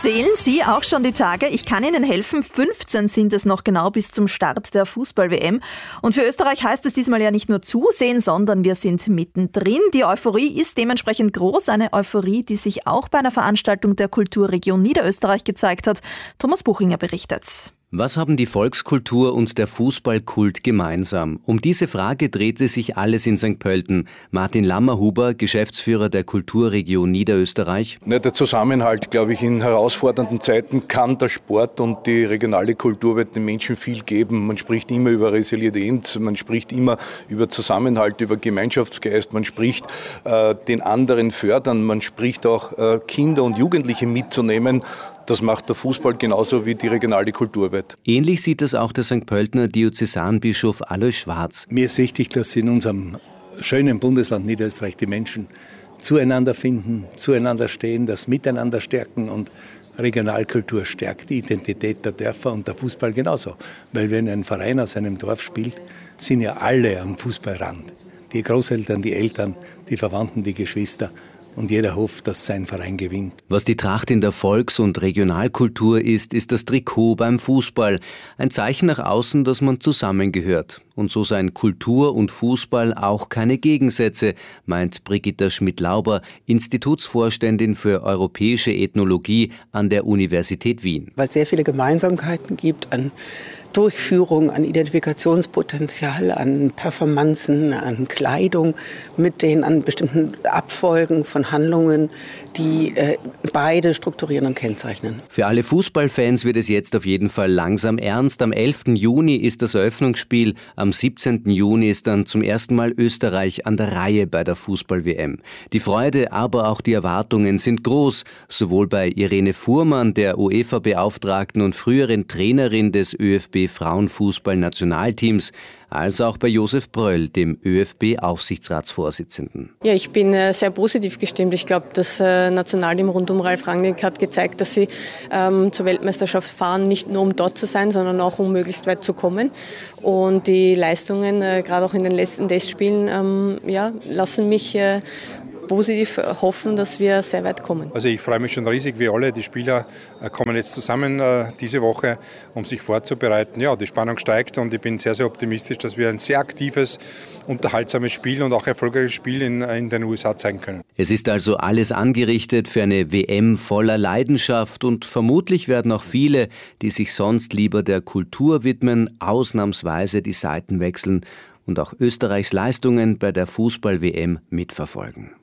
Zählen Sie auch schon die Tage? Ich kann Ihnen helfen. 15 sind es noch genau bis zum Start der Fußball-WM. Und für Österreich heißt es diesmal ja nicht nur zusehen, sondern wir sind mittendrin. Die Euphorie ist dementsprechend groß. Eine Euphorie, die sich auch bei einer Veranstaltung der Kulturregion Niederösterreich gezeigt hat. Thomas Buchinger berichtet. Was haben die Volkskultur und der Fußballkult gemeinsam? Um diese Frage drehte sich alles in St. Pölten. Martin Lammerhuber, Geschäftsführer der Kulturregion Niederösterreich. Der Zusammenhalt, glaube ich, in herausfordernden Zeiten kann der Sport und die regionale Kultur den Menschen viel geben. Man spricht immer über Resilienz, man spricht immer über Zusammenhalt, über Gemeinschaftsgeist, man spricht den anderen fördern, man spricht auch Kinder und Jugendliche mitzunehmen. Das macht der Fußball genauso wie die regionale Kulturarbeit. Ähnlich sieht es auch der St. Pöltener Diözesanbischof Alois Schwarz. Mir ist wichtig, dass in unserem schönen Bundesland Niederösterreich die Menschen zueinander finden, zueinander stehen, das Miteinander stärken, und Regionalkultur stärkt die Identität der Dörfer und der Fußball genauso. Weil wenn ein Verein aus einem Dorf spielt, sind ja alle am Fußballrand. Die Großeltern, die Eltern, die Verwandten, die Geschwister. Und jeder hofft, dass sein Verein gewinnt. Was die Tracht in der Volks- und Regionalkultur ist, ist das Trikot beim Fußball. Ein Zeichen nach außen, dass man zusammengehört. Und so seien Kultur und Fußball auch keine Gegensätze, meint Brigitta Schmidt-Lauber, Institutsvorständin für europäische Ethnologie an der Universität Wien. Weil es sehr viele Gemeinsamkeiten gibt an Durchführung, an Identifikationspotenzial, an Performanzen, an Kleidung, an bestimmten Abfolgen von Handlungen, die beide strukturieren und kennzeichnen. Für alle Fußballfans wird es jetzt auf jeden Fall langsam ernst. Am 11. Juni ist das Eröffnungsspiel. Am 17. Juni ist dann zum ersten Mal Österreich an der Reihe bei der Fußball-WM. Die Freude, aber auch die Erwartungen sind groß. Sowohl bei Irene Fuhrmann, der UEFA-Beauftragten und früheren Trainerin des ÖFB-Frauenfußball-Nationalteams, als auch bei Josef Bröll, dem ÖFB-Aufsichtsratsvorsitzenden. Ja, ich bin sehr positiv gestimmt. Ich glaube, das Nationalteam rund um Ralf Rangnick hat gezeigt, dass sie zur Weltmeisterschaft fahren, nicht nur um dort zu sein, sondern auch um möglichst weit zu kommen. Und die Leistungen, gerade auch in den letzten Testspielen, lassen mich positiv hoffen, dass wir sehr weit kommen. Also ich freue mich schon riesig, wie alle. Die Spieler kommen jetzt zusammen diese Woche, um sich vorzubereiten. Ja, die Spannung steigt und ich bin sehr, sehr optimistisch, dass wir ein sehr aktives, unterhaltsames Spiel und auch erfolgreiches Spiel in den USA zeigen können. Es ist also alles angerichtet für eine WM voller Leidenschaft, und vermutlich werden auch viele, die sich sonst lieber der Kultur widmen, ausnahmsweise die Seiten wechseln und auch Österreichs Leistungen bei der Fußball-WM mitverfolgen.